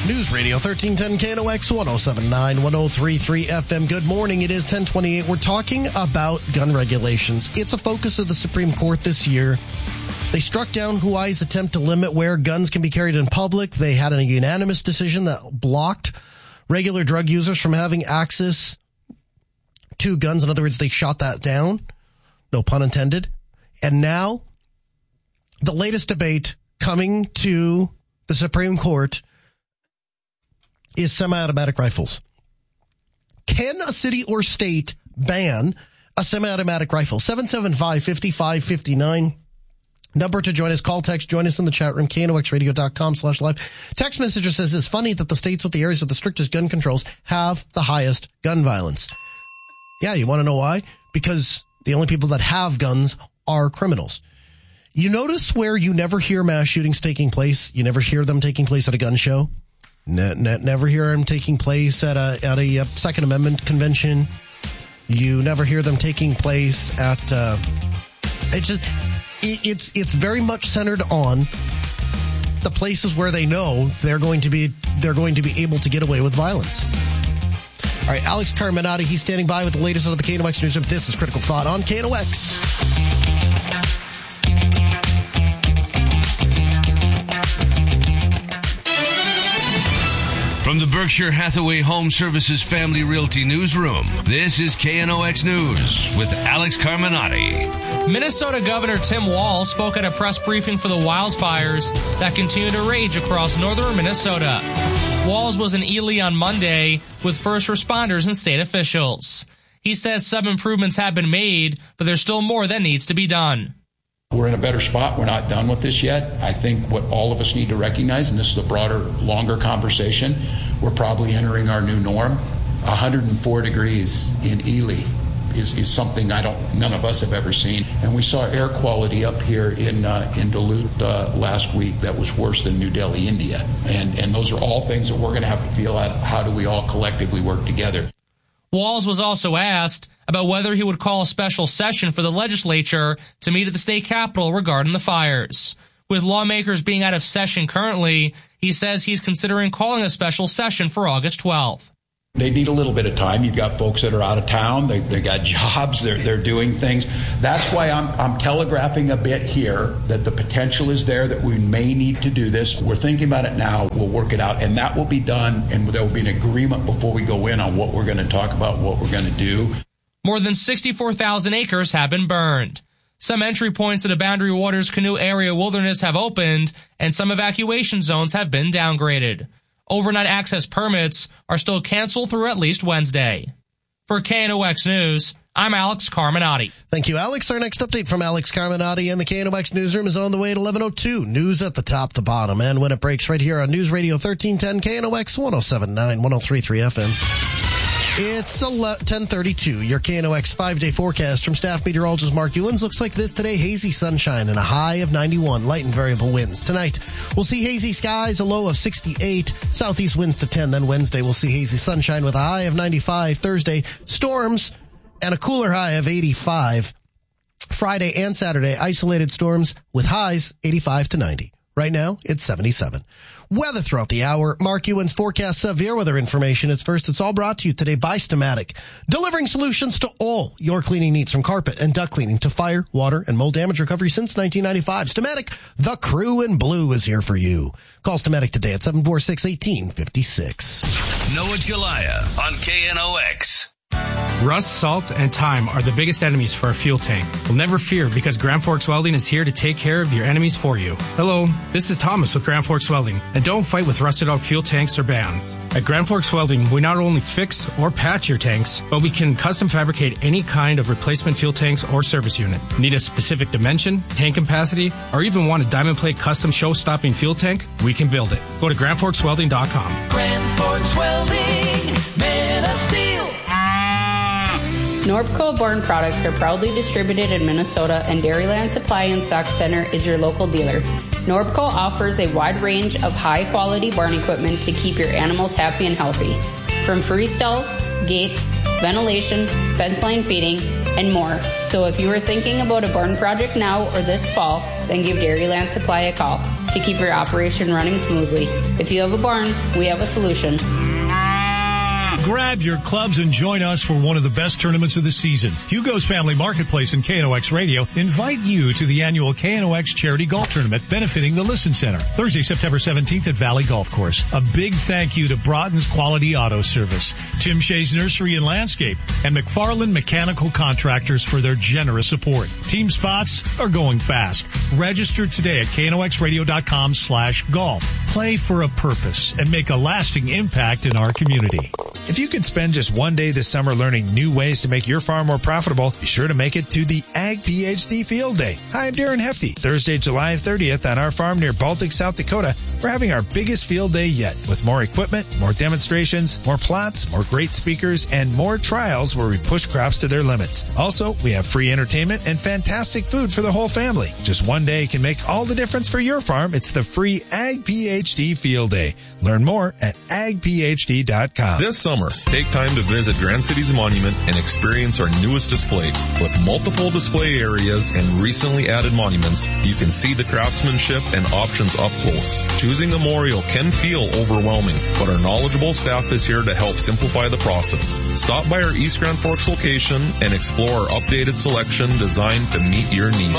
News Radio 1310 KNOX 1079 1033 FM. Good morning. It is 1028. We're talking about gun regulations. It's a focus of the Supreme Court this year. They struck down Hawaii's attempt to limit where guns can be carried in public. They had a unanimous decision that blocked regular drug users from having access to guns. In other words, they shot that down. No pun intended. And now, the latest debate coming to the Supreme Court is semi-automatic rifles. Can a city or state ban a semi-automatic rifle? 775-5559. Number to join us. Call, text, join us in the chat room, knoxradio.com/live. Text messenger says, it's funny that the states with the areas of the strictest gun controls have the highest gun violence. Yeah, you want to know why? Because the only people that have guns are criminals. You notice where you never hear mass shootings taking place? You never hear them taking place at a gun show? Never hear them taking place at a Second Amendment convention. You never hear them taking place at it's very much centered on the places where they know they're going to be able to get away with violence. All right, Alex Carminati, he's standing by with the latest of the KNOX Newsroom. This is Critical Thought on KNOX. From the Berkshire Hathaway Home Services Family Realty Newsroom, this is KNOX News with Alex Carminati. Minnesota Governor Tim Walz spoke at a press briefing for the wildfires that continue to rage across northern Minnesota. Walz was in Ely on Monday with first responders and state officials. He says some improvements have been made, but there's still more that needs to be done. We're in a better spot. We're not done with this yet. I think what all of us need to recognize, and this is a broader, longer conversation, we're probably entering our new norm. 104 degrees in Ely is something none of us have ever seen. And we saw air quality up here in Duluth last week that was worse than New Delhi, India. And those are all things that we're going to have to feel out. How do we all collectively work together? Walz was also asked about whether he would call a special session for the legislature to meet at the state capitol regarding the fires. With lawmakers being out of session currently, he says he's considering calling a special session for August 12th. They need a little bit of time. You've got folks that are out of town. They got jobs. They're doing things. That's why I'm telegraphing a bit here that the potential is there that we may need to do this. We're thinking about it now. We'll work it out, and that will be done, and there will be an agreement before we go in on what we're going to talk about, what we're going to do. More than 64,000 acres have been burned. Some entry points to the Boundary Waters Canoe Area Wilderness have opened, and some evacuation zones have been downgraded. Overnight access permits are still canceled through at least Wednesday. For KNOX News, I'm Alex Carminati. Thank you, Alex. Our next update from Alex Carminati and the KNOX Newsroom is on the way at 11:02. News at the top, the bottom, and when it breaks right here on News Radio 1310 KNOX 1079 1033 FM. It's 10:32. Your KNOX 5-day forecast from staff meteorologist Mark Ewens. Looks like this today. Hazy sunshine and a high of 91. Light and variable winds. Tonight, we'll see hazy skies, a low of 68. Southeast winds to 10. Then Wednesday, we'll see hazy sunshine with a high of 95. Thursday, storms and a cooler high of 85. Friday and Saturday, isolated storms with highs 85 to 90. Right now, it's 77. Weather throughout the hour. Mark Ewens forecasts severe weather information. It's all brought to you today by Stamatic, delivering solutions to all your cleaning needs, from carpet and duct cleaning to fire, water, and mold damage recovery since 1995. Stamatic, the crew in blue, is here for you. Call Stamatic today at 746-1856. Noah Jalaya on KNOX. Rust, salt, and time are the biggest enemies for a fuel tank. Well, never fear, because Grand Forks Welding is here to take care of your enemies for you. Hello, this is Thomas with Grand Forks Welding, and don't fight with rusted out fuel tanks or bands. At Grand Forks Welding, we not only fix or patch your tanks, but we can custom fabricate any kind of replacement fuel tanks or service unit. Need a specific dimension, tank capacity, or even want a diamond plate custom show-stopping fuel tank? We can build it. Go to GrandForksWelding.com. Grand Forks Welding, man of steel. Norbco-born products are proudly distributed in Minnesota, and Dairyland Supply and Stock Center is your local dealer. Norbco offers a wide range of high-quality barn equipment to keep your animals happy and healthy. from free stalls, gates, ventilation, fence line feeding, and more. So if you are thinking about a barn project now or this fall, then give Dairyland Supply a call to keep your operation running smoothly. If you have a barn, we have a solution. Grab your clubs and join us for one of the best tournaments of the season. Hugo's Family Marketplace and KNOX Radio invite you to the annual KNOX Charity Golf Tournament benefiting the Listen Center. Thursday, September 17th at Valley Golf Course. A big thank you to Broughton's Quality Auto Service, Tim Shea's Nursery and Landscape, and McFarland Mechanical Contractors for their generous support. Team spots are going fast. Register today at knoxradio.com/golf. Play for a purpose and make a lasting impact in our community. If you could spend just one day this summer learning new ways to make your farm more profitable, be sure to make it to the Ag PhD Field Day. Hi, I'm Darren Hefty. Thursday, July 30th on our farm near Baltic, South Dakota, we're having our biggest field day yet with more equipment, more demonstrations, more plots, more great speakers, and more trials where we push crops to their limits. Also, we have free entertainment and fantastic food for the whole family. Just one day can make all the difference for your farm. It's the free Ag PhD Field Day. Learn more at agphd.com. This summer, take time to visit Grand Cities Monument and experience our newest displays. With multiple display areas and recently added monuments, you can see the craftsmanship and options up close. Choosing a memorial can feel overwhelming, but our knowledgeable staff is here to help simplify the process. Stop by our East Grand Forks location and explore our updated selection designed to meet your needs.